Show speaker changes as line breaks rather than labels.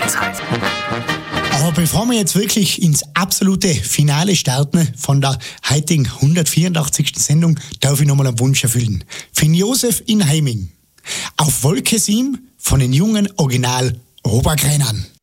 Aber bevor wir jetzt wirklich ins absolute Finale starten von der heutigen 184. Sendung, darf ich nochmal einen Wunsch erfüllen. Für Josef in Heiming. Auf Wolke 7 von den jungen Original Obergränern.